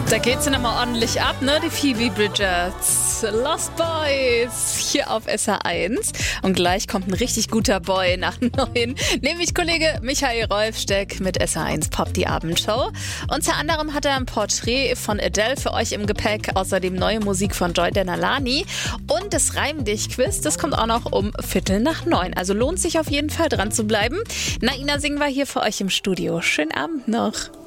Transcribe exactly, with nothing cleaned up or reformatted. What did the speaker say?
Da geht's dann immer ordentlich ab, ne? Die Phoebe Bridgers. Lost Boys hier auf S R eins. Und gleich kommt ein richtig guter Boy nach neun, nämlich Kollege Michael Rolfsteck mit S R eins Pop, die Abendshow. Unter anderem hat er ein Porträt von Adele für euch im Gepäck, außerdem neue Musik von Joy Denalani und das Reim-Dich-Quiz, das kommt auch noch um Viertel nach neun. Also lohnt sich auf jeden Fall dran zu bleiben. Naina singen wir hier für euch im Studio. Schönen Abend noch.